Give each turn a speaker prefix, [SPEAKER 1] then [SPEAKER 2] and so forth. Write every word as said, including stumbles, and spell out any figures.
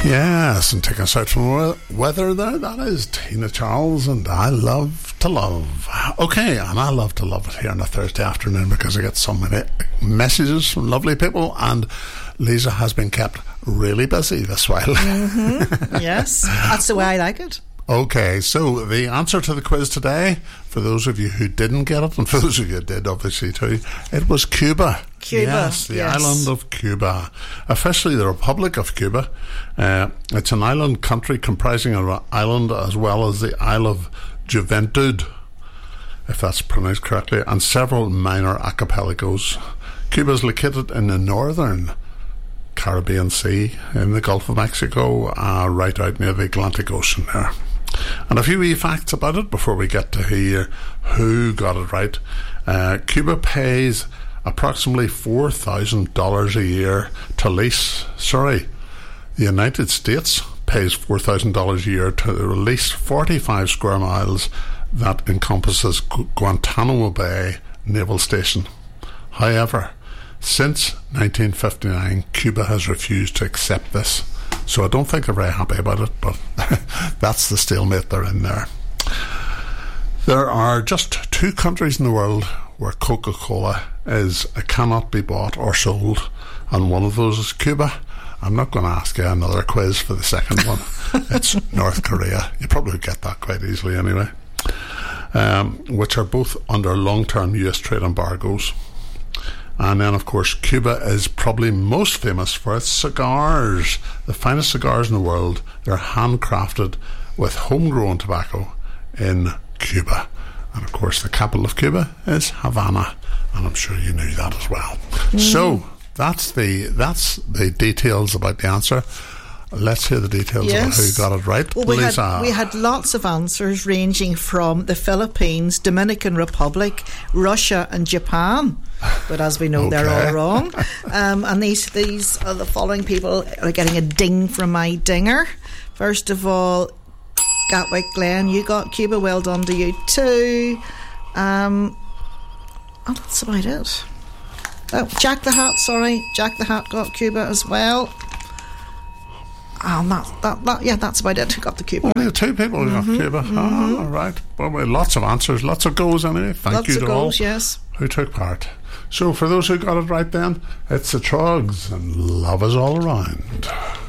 [SPEAKER 1] Yes, and taking us out from weather there, that is Tina Charles and I Love to Love. Okay, and I love to love it here on a Thursday afternoon because I get so many messages from lovely people, and Lisa has been kept really busy this while.
[SPEAKER 2] Mm-hmm. Yes, that's the way I like it.
[SPEAKER 1] Okay, so the answer to the quiz today, for those of you who didn't get it, and for those of you who did, obviously too, it was Cuba.
[SPEAKER 2] Cuba,
[SPEAKER 1] yes, the
[SPEAKER 2] yes.
[SPEAKER 1] island of Cuba. Officially the Republic of Cuba. Uh, it's an island country comprising an island as well as the Isle of Juventud, if that's pronounced correctly, and several minor archipelagos. Cuba is located in the northern Caribbean Sea in the Gulf of Mexico, uh, right out near the Atlantic Ocean there. And a few wee facts about it before we get to hear who got it right. Uh, Cuba pays approximately four thousand dollars a year to lease, sorry, the United States pays four thousand dollars a year to lease forty-five square miles that encompasses Gu- Guantanamo Bay Naval Station. However, since nineteen fifty-nine, Cuba has refused to accept this. So I don't think they're very happy about it, but that's the stalemate they're in there. There are just two countries in the world where Coca-Cola is uh, cannot be bought or sold, and one of those is Cuba. I'm not going to ask you another quiz for the second one. It's North Korea. You probably get that quite easily anyway. Um, which are both under long-term U S trade embargoes. And then, of course, Cuba is probably most famous for its cigars. The finest cigars in the world. They're handcrafted with homegrown tobacco in Cuba. And, of course, the capital of Cuba is Havana. And I'm sure you knew that as well. Mm. So, that's the that's the details about the answer. Let's hear the details
[SPEAKER 2] yes.
[SPEAKER 1] about who got it right.
[SPEAKER 2] Well, we
[SPEAKER 1] Lisa.
[SPEAKER 2] had, we had lots of answers ranging from the Philippines, Dominican Republic, Russia and Japan. But as we know, okay. they're all wrong. Um, and these these are the following people are getting a ding from my dinger. First of all, Gatwick Glen, you got Cuba. Well done to you too. Um, and that's about it. Oh, Jack the Hat, sorry. Jack the Hat got Cuba as well. Oh, that, that, that, yeah, that's about it. Who got the Cuba?
[SPEAKER 1] Only two people who
[SPEAKER 2] mm-hmm,
[SPEAKER 1] got Cuba.
[SPEAKER 2] Mm-hmm.
[SPEAKER 1] Oh, all right. Well, well, lots of answers, lots of goals anyway. Thank
[SPEAKER 2] lots
[SPEAKER 1] you to
[SPEAKER 2] of goals,
[SPEAKER 1] all
[SPEAKER 2] yes.
[SPEAKER 1] who took part. So, for those who got it right then, it's the Trogs and Love Is All Around.